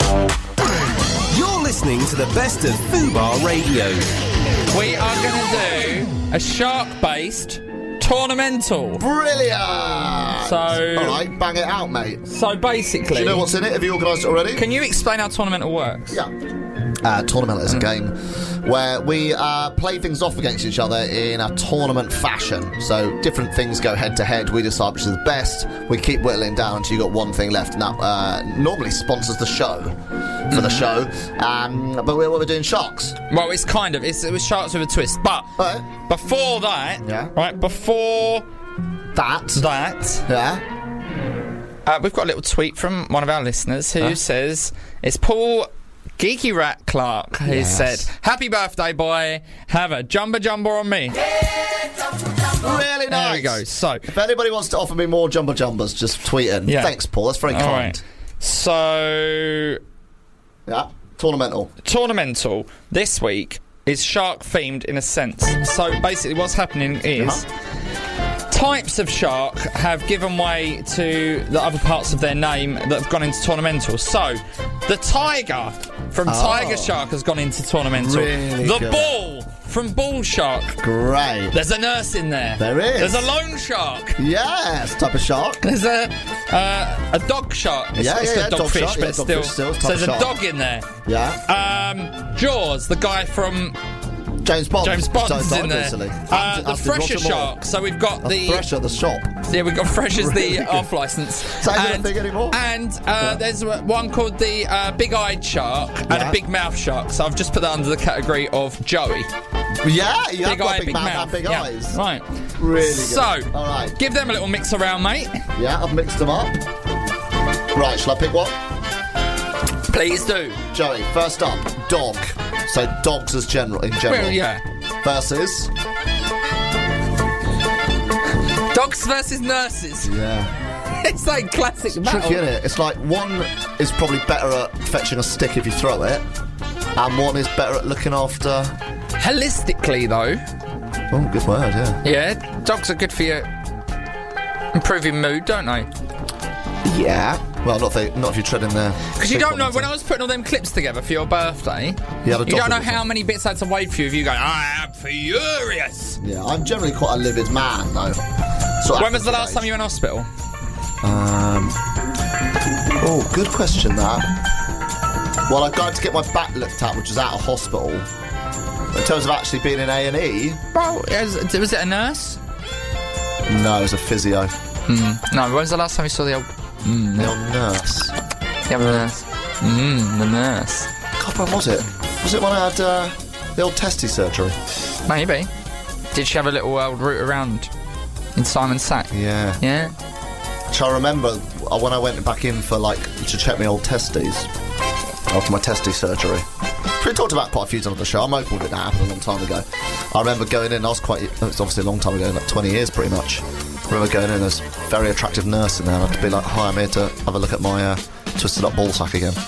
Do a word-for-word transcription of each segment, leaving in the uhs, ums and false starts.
You're listening to the best of Fubar Radio. We are going to do a shark-based tournamental. Brilliant! So, all right, bang it out, mate. So basically, do you know what's in it? Have you organised it already? Can you explain how tournamental works? Yeah. Uh, tournament is a game where we uh, play things off against each other in a tournament fashion. So different things go head to head. We decide which is the best. We keep whittling down until you've got one thing left. And that uh, normally sponsors the show for mm-hmm. the show. Um, but we're, we're doing sharks. Well, it's kind of it's, it was sharks with a twist. But right. before that, yeah. right before that, that, yeah, uh, we've got a little tweet from one of our listeners who huh? says it's Paul Geeky Rat Clark who yes. said, "Happy birthday, boy. Have a jumba jumba on me." Yeah, jumba jumba. Really nice. There we go. So, if anybody wants to offer me more jumba jumbas, just tweet in. Yeah. Thanks, Paul. That's very All kind. Right. So, yeah, tournamental. Tournamental this week is shark themed in a sense. So basically, what's happening is. Uh-huh. Types of shark have given way to the other parts of their name that have gone into tournamental. So, the tiger from oh. Tiger Shark has gone into tournamental. Really the good. bull from Bull Shark. Great. There's a nurse in there. There is. There's a loan shark. Yes, type of shark. There's a uh, a dog shark. It's, yeah, it's yeah, a yeah, dogfish, dog but yeah, still. still So there's a shark. dog in there. Yeah. Um, Jaws, the guy from. James Bond. James Bond's Don't, in don't there. Uh, the Fresher Shark. So we've got a the Fresher, the shop. Yeah, we've got Fresher's really the off license. So I don't think anymore. And uh, yeah. there's one called the uh, Big-Eyed Shark and yeah. a Big Mouth Shark. So I've just put that under the category of Joey. Yeah, you big have got eye, big, big mouth, mouth and big yeah. eyes. Right. Really good. So, all right. Give them a little mix around, mate. Yeah, I've mixed them up. Right, shall I pick one? Please do. Joey, first up, dog. So dogs as general in general. Well, yeah. Versus dogs versus nurses. Yeah. It's like classic it's battle. Tricky, isn't it? It's like one is probably better at fetching a stick if you throw it, and one is better at looking after. Holistically, though. Oh, good word. Yeah. Yeah, dogs are good for your improving mood, don't they? Yeah. Well, not if, they, not if you're treading there. Because you don't know, when I was putting all them clips together for your birthday, you, you don't know how many bits I had to wait for you if you go, I am furious. Yeah, I'm generally quite a livid man, though. So when was the last time you were in hospital? Um. Oh, good question, that. Well, I got to get my back looked at, which was out of hospital. In terms of actually being in A and E... Well, was it a nurse? No, it was a physio. Mm. No, when was the last time you saw the old... Mm, the old nurse. The other nurse. Mmm, the nurse. God, when was it? Was it when I had uh, the old testy surgery? Maybe. Did she have a little old route around in Simon's sack? Yeah. Yeah? Which I remember when I went back in for, like, to check my old testes after my testy surgery. We talked about quite a few times on the show. I'm open with it, that happened a long time ago. I remember going in, I was quite... It was obviously a long time ago, like twenty years pretty much. I remember going in, there's a very attractive nurse in there, and I had to be like, hi, I'm here to have a look at my uh, twisted up ball sack again.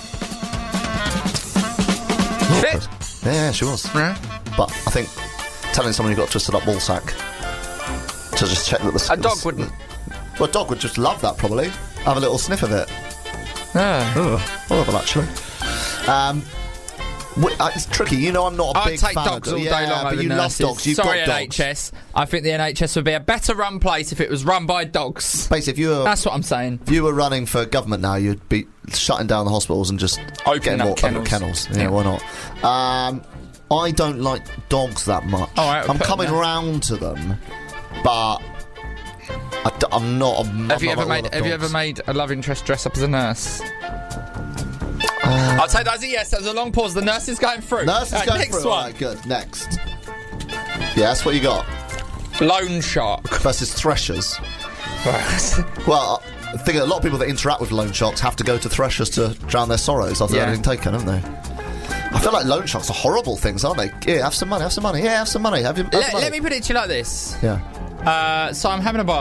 Fit? Yeah, yeah, she was. Yeah. But I think telling someone you've got a twisted up ball sack to just check that the... A dog wouldn't. Well, a dog would just love that, probably. Have a little sniff of it. Yeah. Oh, I love them, actually. Um... It's tricky, you know I'm not a I'd big take fan dogs of all yeah, day long but over you nurses. love dogs. You've Sorry, got dogs. N H S. I think the N H S would be a better run place if it was run by dogs. Basically, if you were, that's what I'm saying. If you were running for government now, you'd be shutting down the hospitals and just opening getting up more kennels. kennels. Yeah, yeah, why not? Um, I don't like dogs that much. All right, I'm coming round to them, but I d- I'm not. A, have I'm you not ever like made? a Have you dogs. ever made a love interest dress up as a nurse? Uh, I'll take that as a yes. That was a long pause. The nurse is going through. Nurse is right, going next through. one. All right, good. Next. Yes, what you got? Loan shark versus threshers. Well, I think a lot of people that interact with loan sharks have to go to threshers to drown their sorrows after yeah. they've been taken, haven't they? I feel like loan sharks are horrible things, aren't they? Yeah, have some money, have some money. Yeah, have some money. Have you? Have let, some money. let me put it to you like this. Yeah. Uh, so I'm having a bar.